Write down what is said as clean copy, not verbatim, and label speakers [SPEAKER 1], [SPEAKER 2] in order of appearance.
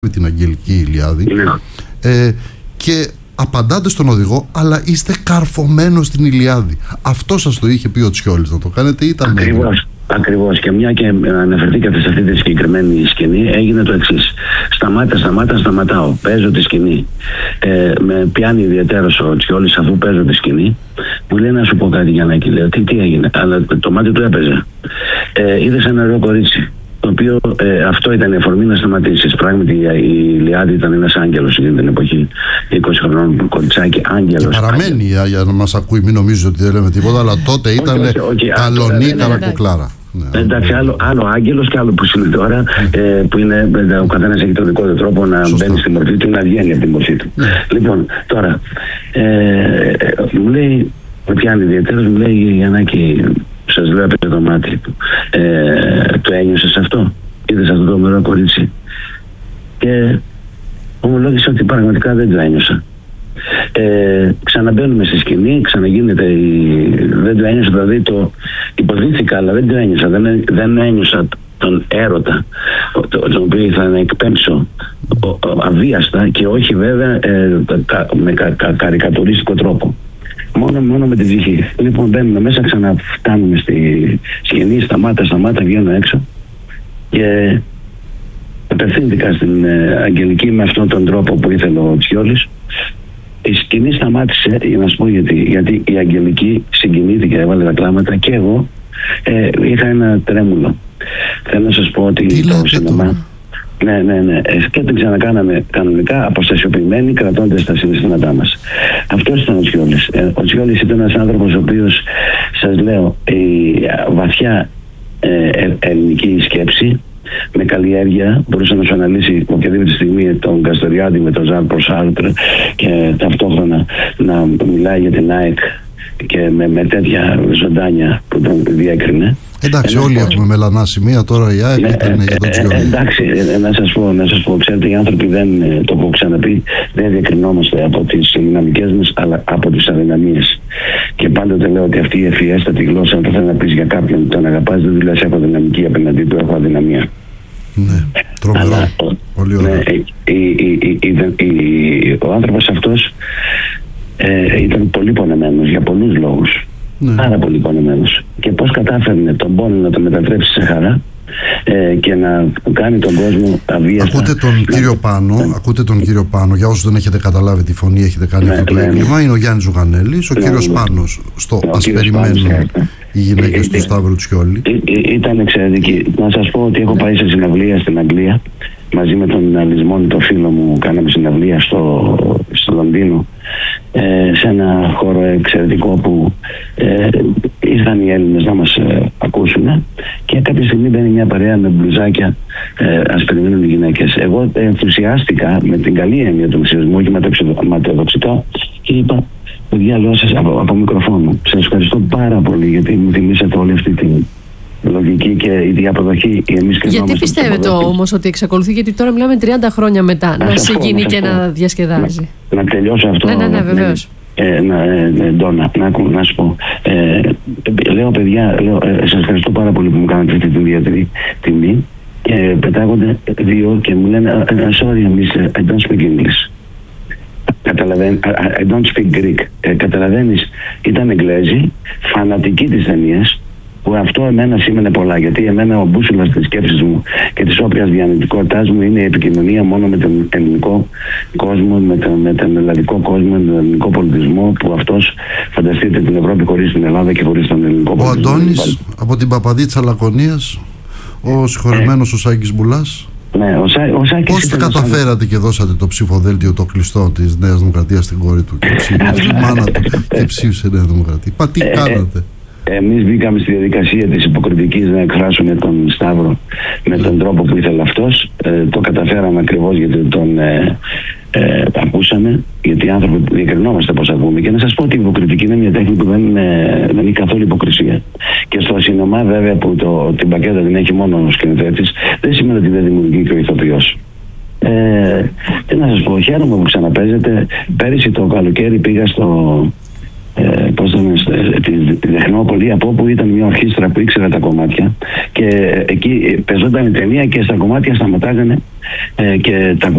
[SPEAKER 1] την Αγγελική Ηλιάδη, και απαντάτε στον οδηγό, αλλά είστε καρφωμένος στην Ηλιάδη. Αυτό σας το είχε πει ο Τσιόλης να το κάνετε, ήταν
[SPEAKER 2] Ακριβώς. Και μια και αναφερθήκατε σε αυτή τη συγκεκριμένη σκηνή, έγινε το εξής. Σταματάω. Παίζω τη σκηνή. Με πιάνει ιδιαίτερος ο Τσιόλης αφού παίζω τη σκηνή. Μου λέει να σου πω κάτι, Γιαννάκη. Λέω τι έγινε. Αλλά το μάτι του έπαιζε. Είδες ένα ωραίο κορίτσι. Το οποίο αυτό ήταν η αφορμή να σταματήσει. Πράγματι η Ηλιάδη ήταν ένας άγγελος εκείνη την εποχή. 20 χρονών κοριτσάκι, άγγελος.
[SPEAKER 1] Παραμένει για να μας ακούει, μην νομίζει ότι δεν λέμε τίποτα, αλλά τότε ήταν καλονή καρακουκλάρα.
[SPEAKER 2] Εντάξει, άλλο άγγελος και άλλο που είναι τώρα, που είναι ο καθένας έχει τον δικό του τρόπο να μπαίνει στη μορφή του, να βγαίνει από τη μορφή του. Λοιπόν, τώρα μου λέει, με πιάνει ιδιαίτερος, μου λέει Γιαννάκη, σας λέω έπαιζε το μάτι του. Το ένιωσες αυτό? Είδες αυτό το μερό κορίτσι? Και ομολόγησε ότι πραγματικά δεν το ένιωσα. Ξαναμπαίνουμε στη σκηνή, ξαναγίνεται δεν το ένιωσα, δηλαδή το υποδίθηκα, αλλά δεν το ένιωσα. Δεν ένιωσα τον έρωτα τον οποίο ήθελα να εκπέμψω αβίαστα, και όχι βέβαια με καρικατουρίστικο τρόπο. Μόνο με την ψυχή. Λοιπόν, μπαίνουμε μέσα, ξαναφτάνουμε στη σκηνή, σταμάτα, βγαίνω έξω και απευθύνθηκα στην Αγγελική με αυτόν τον τρόπο που ήθελε ο Τσιόλης. Η σκηνή σταμάτησε, για να σου πω γιατί η Αγγελική συγκινήθηκε, έβαλε τα κλάματα και εγώ είχα ένα τρέμουλο. Θέλω να σας πω ότι το σινεμά... Ναι. Και την ξανακάναμε κανονικά, αποστασιοποιημένοι, κρατώντας τα συναισθήματά μας. Αυτός ήταν ο Τσιόλης. Ο Τσιόλης ήταν ένας άνθρωπος ο οποίος, σας λέω, η βαθιά ελληνική σκέψη, με καλλιέργεια, μπορούσε να σου αναλύσει οποιαδήποτε στιγμή τον Καστοριάδη με τον Ζαν Προσάρτρ και ταυτόχρονα να μιλάει για την ΑΕΚ και με τέτοια ζωντάνια που τον διέκρινε.
[SPEAKER 1] Εντάξει, όλοι έχουμε μελανά σημεία, τώρα η ΑΕΚ ήταν για τον Τσιόλη.
[SPEAKER 2] Εντάξει, να σας πω, ξέρετε, οι άνθρωποι δεν, το έχω ξαναπεί, δεν διακρινόμαστε από τις δυναμικές μας, αλλά από τις αδυναμίες. Και πάντοτε λέω ότι αυτή η ευφιέστατη γλώσσα, αν θέλει να πεις για κάποιον τον αγαπάς, δεν δηλαδή έχω δυναμική απέναντί του, έχω αδυναμία.
[SPEAKER 1] Ναι, τρομερό. Πολύ ωραίο.
[SPEAKER 2] Ο άνθρωπος αυτός ήταν πολύ πονεμένος για πολλούς λόγους. Πάρα πολύ πονεμένος. Και πώς κατάφερνε τον πόνο να το μετατρέψει σε χαρά και να κάνει τον κόσμο αβίαστα.
[SPEAKER 1] Ακούτε τον κύριο Πάνο, για όσους δεν έχετε καταλάβει τη φωνή, έχετε κάνει αυτό το έγκλημα, είναι ο Γιάννης Ζουγανέλης, ο κύριος Πάνος στο «Ας περιμένουν οι γυναίκες του Σταύρου Τσιόλη».
[SPEAKER 2] Ήταν εξαιρετική. Να σας πω ότι έχω πάει σε συναυλία στην Αγγλία μαζί με τον Αλυσμόνη, το φίλο μου, κάναμε συναυλία στο Λονδίνο, σε ένα χώρο εξαιρετικό που ήρθαν οι Έλληνες να μας ακούσουν, και κάποια στιγμή μπαίνει μια παρέα με μπλουζάκια, ας περιμένουν οι γυναίκες. Εγώ ενθουσιάστηκα με την καλή έννοια του ενθουσιασμού, όχι ματαιοδοξικά, και είπα, παιδιά, λέω σας από μικροφόνο, σας ευχαριστώ πάρα πολύ γιατί μου θυμίσατε όλη αυτή την λογική και η διαποδοχή.
[SPEAKER 3] Γιατί πιστεύετε όμως ότι εξακολουθεί, γιατί τώρα μιλάμε 30 χρόνια μετά, να συγκινεί και να διασκεδάζει? Να
[SPEAKER 2] τελειώσω αυτό.
[SPEAKER 3] Ναι, βεβαίως.
[SPEAKER 2] Ντόνα, να σου πω. Λέω, παιδιά, σας ευχαριστώ πάρα πολύ που μου κάνατε αυτή την ιδιαίτερη τιμή, και πετάγονται δύο και μου λένε sorry, I don't speak English. I don't speak Greek. Καταλαβαίνεις, ήταν Εγγλέζοι, φανατικοί της ταινίας, που αυτό εμένα σήμαινε πολλά, γιατί εμένα ο μπούσουλας της σκέψης μου και της όποιας διανοητικότητάς μου είναι η επικοινωνία μόνο με τον ελληνικό κόσμο, με τον ελλαδικό κόσμο, με τον ελληνικό πολιτισμό, που αυτός, φανταστείτε, την Ευρώπη χωρίς την Ελλάδα και χωρίς τον ελληνικό πολιτισμό.
[SPEAKER 1] Ο Αντώνης από την Παπαδίτσα Λακωνίας, ο συγχωρεμένος ο Σάκης Μπουλάς.
[SPEAKER 2] Ναι,
[SPEAKER 1] πώς καταφέρατε και δώσατε το ψηφοδέλτιο το κλειστό της Νέας Δημοκρατίας στην κόρη του και ψήφισε Νέα Δημοκρατία? Τι κάνατε?
[SPEAKER 2] Εμείς μπήκαμε στη διαδικασία της υποκριτικής να εκφράσουμε τον Σταύρο με τον τρόπο που ήθελε αυτός. Το καταφέραμε ακριβώς γιατί τον ακούσαμε, γιατί οι άνθρωποι διακρινόμαστε πώς ακούμε. Και να σας πω ότι η υποκριτική είναι μια τέχνη που δεν έχει καθόλου υποκρισία. Και στο σινεμά, βέβαια, που την πακέτα την έχει μόνο ο σκηνοθέτης, δεν σημαίνει ότι δεν δημιουργεί και ο ηθοποιός. Τι να σας πω, χαίρομαι που ξαναπέζετε. Πέρυσι το καλοκαίρι πήγα τη Τεχνόπολη, από όπου ήταν μια ορχήστρα που ήξερε τα κομμάτια, και εκεί πεζόταν η ταινία και στα κομμάτια σταματάγανε και τα